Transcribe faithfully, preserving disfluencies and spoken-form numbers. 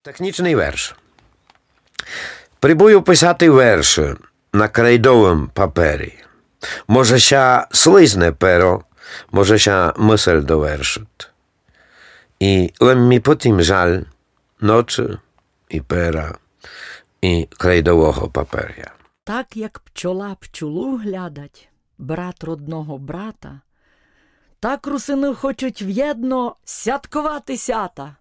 Технічний верш. Прибую писати верші на крейдовому папері. Може ся слизне перо, може ся мисль довершить. І лем mi потім жаль ночі і пера, і крейдового паперя. Так, як пчола пчолу глядать, брат родного брата, так русини хочуть в'єдно святкувати сята.